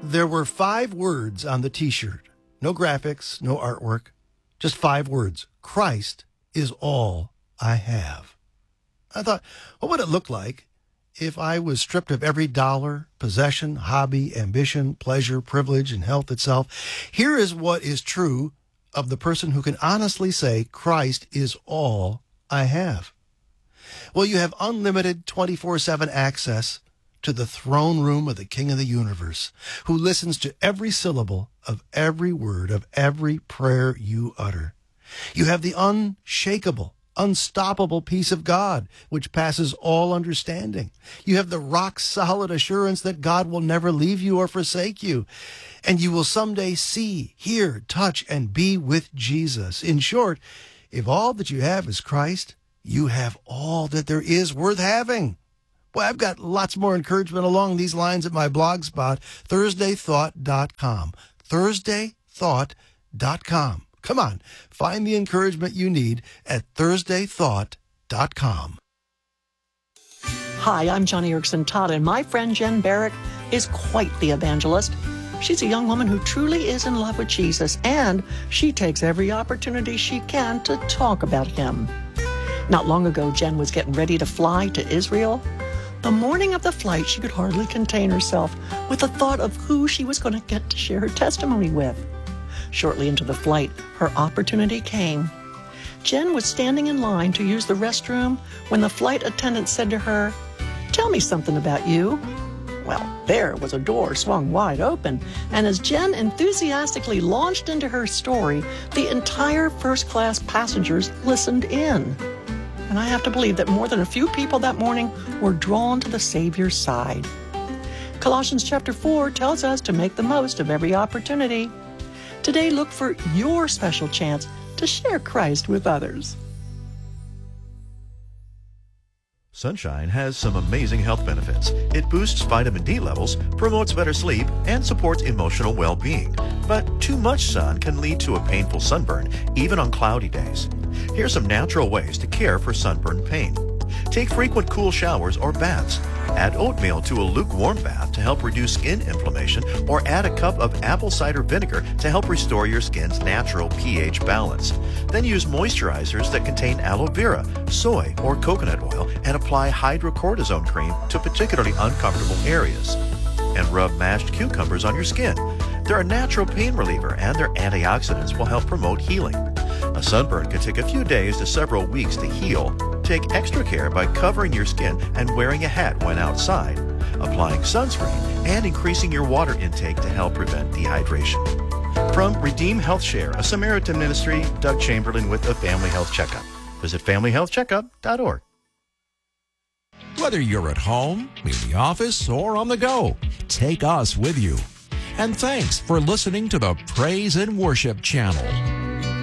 There were 5 words on the t-shirt. No graphics, no artwork, just 5 words. Christ is all I have. I thought, what would it look like if I was stripped of every dollar, possession, hobby, ambition, pleasure, privilege, and health itself? Here is what is true of the person who can honestly say, Christ is all I have. Well, you have unlimited 24/7 access to the throne room of the King of the universe, who listens to every syllable of every word of every prayer you utter. You have the unshakable, unstoppable peace of God, which passes all understanding. You have the rock-solid assurance that God will never leave you or forsake you, and you will someday see, hear, touch, and be with Jesus. In short, if all that you have is Christ, you have all that there is worth having. Well, I've got lots more encouragement along these lines at my blog spot, ThursdayThought.com. ThursdayThought.com. Come on, find the encouragement you need at ThursdayThought.com. Hi, I'm Johnny Erickson Todd, and my friend Jen Barrick is quite the evangelist. She's a young woman who truly is in love with Jesus, and she takes every opportunity she can to talk about him. Not long ago, Jen was getting ready to fly to Israel. The morning of the flight, she could hardly contain herself with the thought of who she was going to get to share her testimony with. Shortly into the flight, her opportunity came. Jen was standing in line to use the restroom when the flight attendant said to her, "Tell me something about you." Well, there was a door swung wide open, and as Jen enthusiastically launched into her story, the entire first-class passengers listened in. And I have to believe that more than a few people that morning were drawn to the Savior's side. Colossians chapter 4 tells us to make the most of every opportunity. Today, look for your special chance to share Christ with others. Sunshine has some amazing health benefits. It boosts vitamin D levels, promotes better sleep, and supports emotional well-being. But too much sun can lead to a painful sunburn, even on cloudy days. Here's some natural ways to care for sunburn pain. Take frequent cool showers or baths. Add oatmeal to a lukewarm bath to help reduce skin inflammation, or add a cup of apple cider vinegar to help restore your skin's natural pH balance. Then use moisturizers that contain aloe vera, soy, or coconut oil and apply hydrocortisone cream to particularly uncomfortable areas. And rub mashed cucumbers on your skin. They're a natural pain reliever, and their antioxidants will help promote healing. A sunburn can take a few days to several weeks to heal. Take extra care by covering your skin and wearing a hat when outside, applying sunscreen, and increasing your water intake to help prevent dehydration. From Redeem Health Share, a Samaritan ministry, Doug Chamberlain with a Family Health Checkup. Visit FamilyHealthCheckup.org. Whether you're at home, in the office, or on the go, take us with you. And thanks for listening to the Praise and Worship Channel.